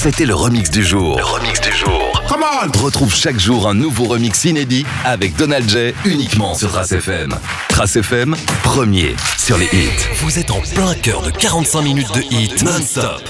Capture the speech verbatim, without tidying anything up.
C'était le remix du jour. Le remix du jour. Come on! Retrouve chaque jour un nouveau remix inédit avec Donald J uniquement sur Trace F M. Trace F M, premier sur les hits. Vous êtes en plein cœur de quarante-cinq minutes de hits non-stop.